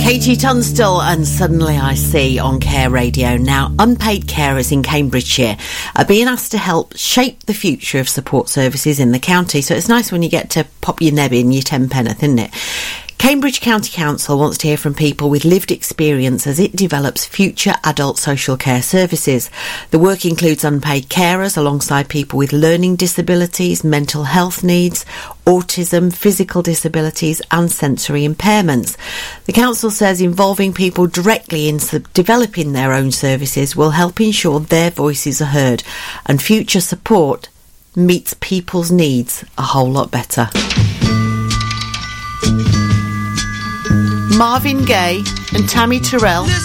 Katie Tunstall and Suddenly I See on Care Radio. Now, unpaid carers in Cambridgeshire are being asked to help shape the future of support services in the county. So it's nice when you get to pop your neb in your 10penneth, isn't it? Cambridge County Council wants to hear from people with lived experience as it develops future adult social care services. The work includes unpaid carers alongside people with learning disabilities, mental health needs, autism, physical disabilities and sensory impairments. The council says involving people directly in developing their own services will help ensure their voices are heard and future support meets people's needs a whole lot better. Marvin Gaye and Tammy Terrell